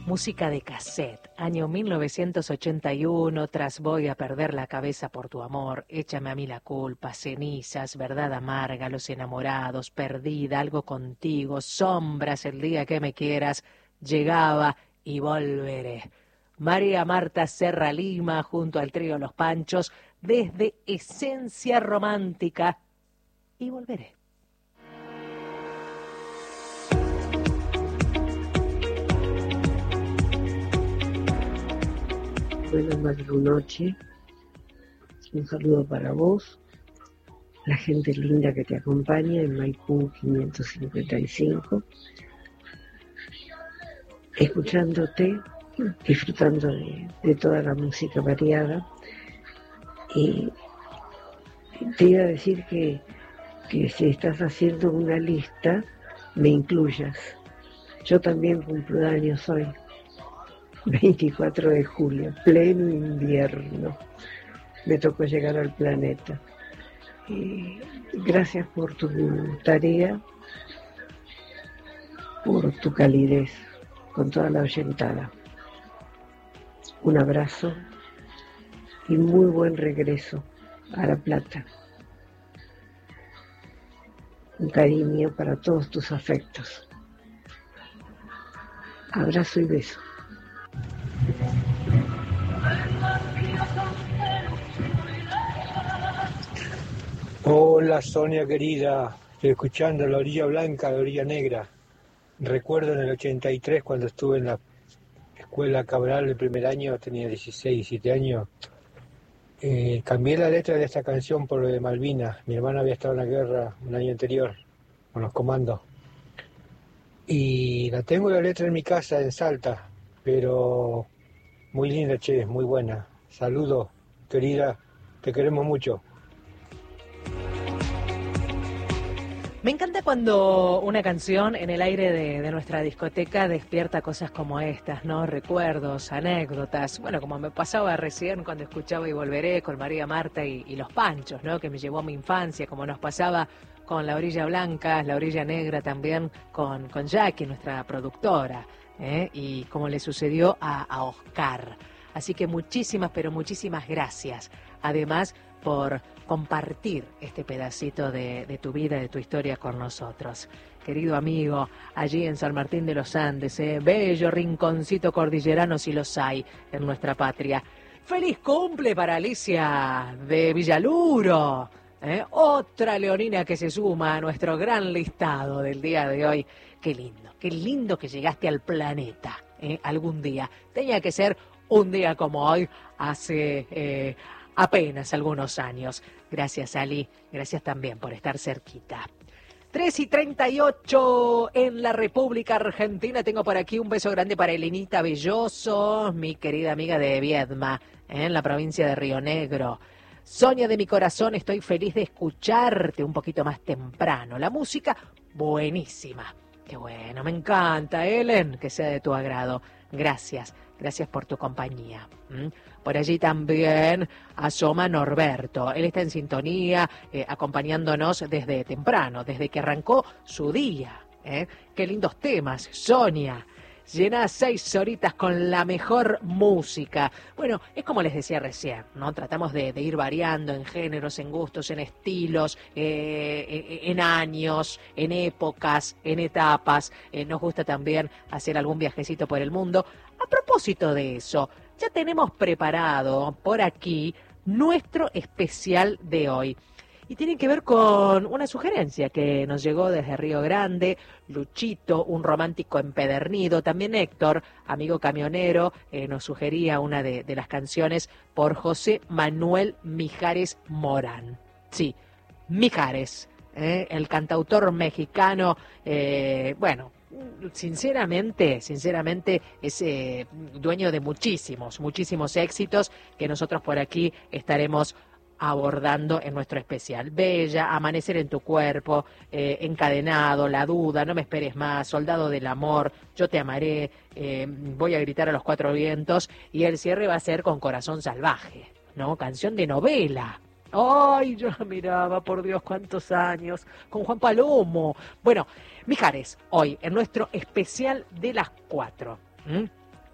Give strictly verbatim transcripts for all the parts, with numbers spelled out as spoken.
música de cassette, año mil novecientos ochenta y uno, tras Voy a perder la cabeza por tu amor, Échame a mí la culpa, Cenizas, Verdad amarga, Los enamorados, Perdida, Algo contigo, Sombras, El día que me quieras, Llegaba y Volveré. María Marta Serra Lima junto al trío Los Panchos, desde Esencia Romántica y Volveré. Buenas noches, un saludo para vos, la gente linda que te acompaña en Maipú quinientos cincuenta y cinco, escuchándote, disfrutando de, de toda la música variada. Y te iba a decir que, que si estás haciendo una lista, me incluyas. Yo también cumplo años hoy. veinticuatro de julio, pleno invierno, me tocó llegar al planeta. Y gracias por tu tarea, por tu calidez, con toda la oyentada. Un abrazo y muy buen regreso a La Plata. Un cariño para todos tus afectos. Abrazo y beso. Hola Sonia querida, estoy escuchando La Orilla Blanca, La Orilla Negra. Recuerdo en el ochenta y tres cuando estuve en la escuela Cabral el primer año, tenía dieciséis, diecisiete años, eh, cambié la letra de esta canción por lo de Malvinas. Mi hermano había estado en la guerra un año anterior con los comandos y la tengo la letra en mi casa en Salta, pero muy linda, che, muy buena. Saludos querida, te queremos mucho. Me encanta cuando una canción en el aire de, de nuestra discoteca despierta cosas como estas, ¿no? Recuerdos, anécdotas, bueno, como me pasaba recién cuando escuchaba Y Volveré con María Marta y, y Los Panchos, ¿no? Que me llevó a mi infancia, como nos pasaba con La Orilla Blanca, La Orilla Negra también con, con Jackie, nuestra productora, ¿eh? Y como le sucedió a, a Oscar. Así que muchísimas, pero muchísimas gracias. Además, por compartir este pedacito de, de tu vida, de tu historia con nosotros. Querido amigo, allí en San Martín de los Andes, eh, bello rinconcito cordillerano si los hay en nuestra patria. ¡Feliz cumple para Alicia de Villaluro! ¿eh? Otra leonina que se suma a nuestro gran listado del día de hoy. Qué lindo, qué lindo que llegaste al planeta ¿eh? algún día. Tenía que ser un día como hoy, hace... Eh, apenas algunos años. Gracias, Ali. Gracias también por estar cerquita. tres y treinta y ocho en la República Argentina. Tengo por aquí un beso grande para Elenita Belloso, mi querida amiga de Viedma, en la provincia de Río Negro. Sonia de mi corazón, estoy feliz de escucharte un poquito más temprano. La música, buenísima. Qué bueno, me encanta, Ellen, que sea de tu agrado. Gracias, gracias por tu compañía. ¿Mm? Por allí también asoma Norberto. Él está en sintonía, eh, acompañándonos desde temprano, desde que arrancó su día. ¿eh? Qué lindos temas, Sonia. Llena seis horitas con la mejor música. Bueno, es como les decía recién, ¿no? Tratamos de, de ir variando en géneros, en gustos, en estilos, eh, en años, en épocas, en etapas. Eh, nos gusta también hacer algún viajecito por el mundo. A propósito de eso, ya tenemos preparado por aquí nuestro especial de hoy. Y tiene que ver con una sugerencia que nos llegó desde Río Grande, Luchito, un romántico empedernido. También Héctor, amigo camionero, eh, nos sugería una de, de las canciones por José Manuel Mijares Morán. Sí, Mijares, eh, el cantautor mexicano, eh, bueno... Sinceramente, sinceramente es eh, dueño de muchísimos, muchísimos éxitos que nosotros por aquí estaremos abordando en nuestro especial. Bella, Amanecer en tu cuerpo, eh, Encadenado, La duda, No me esperes más, Soldado del amor, Yo te amaré, eh, Voy a gritar a los cuatro vientos, y el cierre va a ser con Corazón salvaje, ¿no? Canción de novela. Ay, yo la miraba, por Dios, cuántos años, con Juan Palomo. Bueno, Mijares, hoy en nuestro especial de las cuatro. ¿Mm?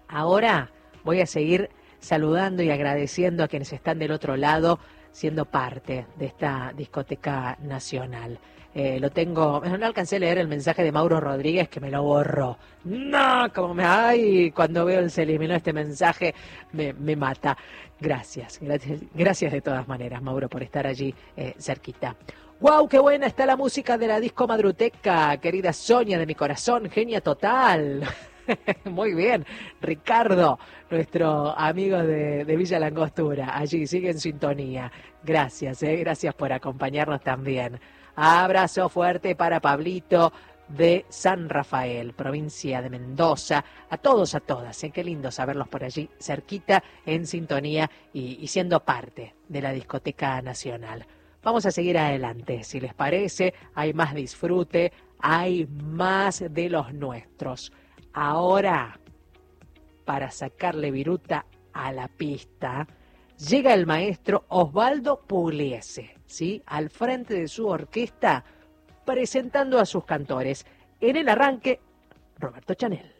Ahora voy a seguir saludando y agradeciendo a quienes están del otro lado, siendo parte de esta discoteca nacional. Eh, lo tengo, no alcancé a leer el mensaje de Mauro Rodríguez, que me lo borró. No, como me, ay, cuando veo el se eliminó este mensaje, me, me mata. Gracias, gracias, gracias de todas maneras, Mauro, por estar allí eh, cerquita. ¡Wow! ¡Qué buena está la música de la disco Madruteca! Querida Sonia de mi corazón, genia total. Muy bien, Ricardo, nuestro amigo de, de Villa Langostura, allí sigue en sintonía. Gracias, eh, gracias por acompañarnos también. Abrazo fuerte para Pablito de San Rafael, provincia de Mendoza. A todos, a todas, ¿eh? Qué lindo saberlos por allí, cerquita, en sintonía y, y siendo parte de la discoteca nacional. Vamos a seguir adelante, si les parece, hay más disfrute, hay más de los nuestros. Ahora, para sacarle viruta a la pista, llega el maestro Osvaldo Pugliese, ¿sí? Al frente de su orquesta, presentando a sus cantores. En el arranque, Roberto Chanel.